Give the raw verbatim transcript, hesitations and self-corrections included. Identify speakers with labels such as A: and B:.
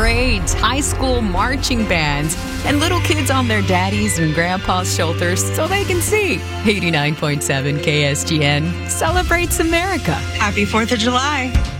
A: parades, high school marching bands, and little kids on their daddies' and grandpa's shoulders so they can see. eighty-nine point seven K S G N celebrates America.
B: Happy fourth of July.